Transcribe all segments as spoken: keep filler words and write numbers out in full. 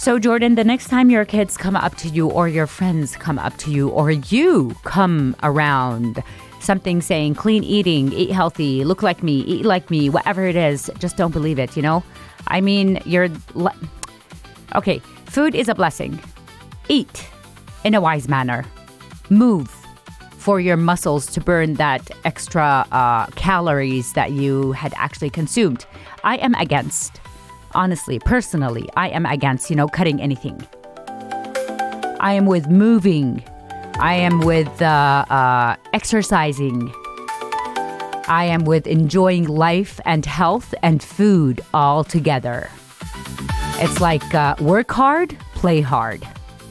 So, Jordan, the next time your kids come up to you or your friends come up to you or you come around something saying clean eating, eat healthy, look like me, eat like me, whatever it is, just don't believe it, you know? I mean, you're... Le- okay, food is a blessing. Eat in a wise manner. Move for your muscles to burn that extra uh, calories that you had actually consumed. I am against, honestly, personally, I am against, you know, cutting anything. I am with moving. I am with uh, uh, exercising. I am with enjoying life and health and food all together. It's like uh, work hard, play hard.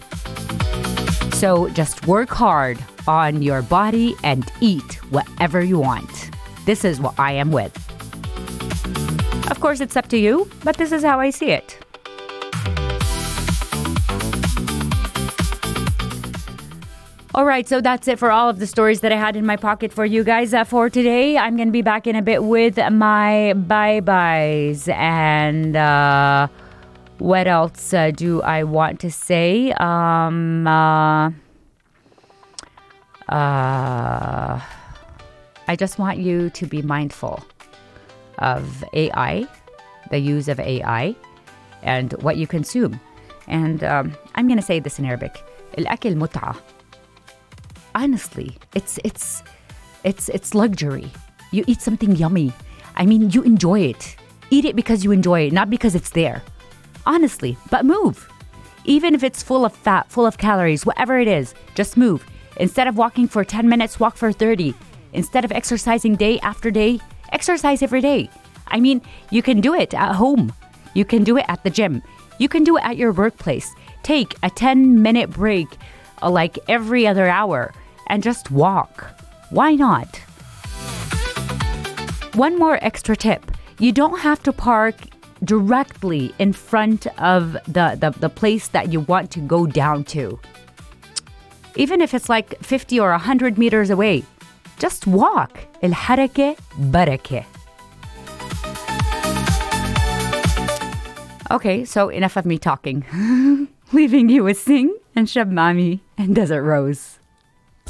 So just work hard on your body and eat whatever you want. This is what I am with. Of course, it's up to you, but this is how I see it. All right, so that's it for all of the stories that I had in my pocket for you guys uh, for today. I'm going to be back in a bit with my bye-byes. And uh, what else uh, do I want to say? Um... Uh, Uh, I just want you to be mindful of A I, the use of A I, and what you consume. And um, I'm going to say this in Arabic. الأكل متعة. Honestly, it's it's it's it's luxury. You eat something yummy. I mean, you enjoy it. Eat it because you enjoy it, not because it's there. Honestly, but move. Even if it's full of fat, full of calories, whatever it is, just move. Instead of walking for ten minutes, walk for thirty. Instead of exercising day after day, exercise every day. I mean, you can do it at home. You can do it at the gym. You can do it at your workplace. Take a ten-minute break uh, like every other hour and just walk. Why not? One more extra tip. You don't have to park directly in front of the, the, the place that you want to go down to. Even if it's like fifty or one hundred meters away, just walk. الحركة بركة. Okay, so enough of me talking. Leaving you with Sing and Shabmami and Desert Rose.